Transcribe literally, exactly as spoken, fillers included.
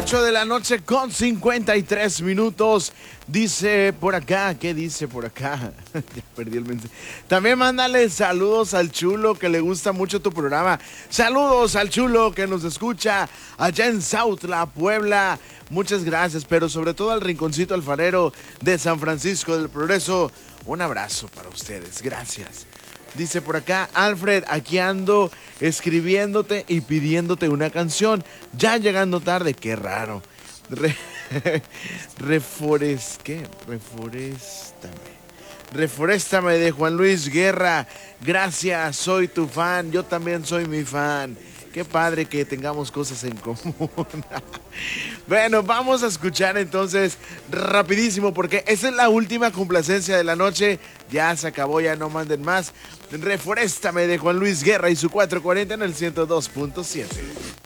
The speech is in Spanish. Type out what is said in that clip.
ocho de la noche con cincuenta y tres minutos. Dice por acá, ¿qué dice por acá? Ya perdí el mensaje. También mándale saludos al Chulo, que le gusta mucho tu programa. Saludos al Chulo, que nos escucha allá en Sautla, Puebla. Muchas gracias, pero sobre todo al Rinconcito Alfarero de San Francisco del Progreso. Un abrazo para ustedes, gracias. Dice por acá, Alfred, aquí ando escribiéndote y pidiéndote una canción. Ya llegando tarde, qué raro. Re, reforest, ¿qué? Reforéstame. Reforéstame de Juan Luis Guerra. Gracias, soy tu fan. Yo también soy mi fan. Qué padre que tengamos cosas en común. Bueno, vamos a escuchar entonces rapidísimo, porque esa es la última complacencia de la noche. Ya se acabó, ya no manden más. Reforéstame de Juan Luis Guerra y su cuatrocientos cuarenta en el ciento dos punto siete.